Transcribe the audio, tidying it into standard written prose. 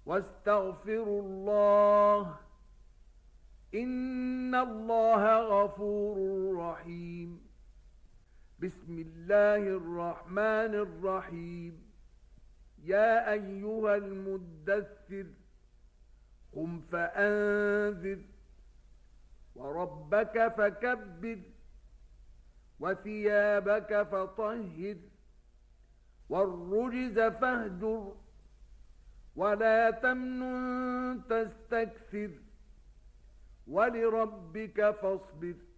واستغفروا الله إن الله غفور رحيم. بسم الله الرحمن الرحيم. يا أيها المدثر قم فأنذر وربك فكبر وثيابك فطهر والرجز فاهجر ولا تمنن تستكثر ولربك فاصبر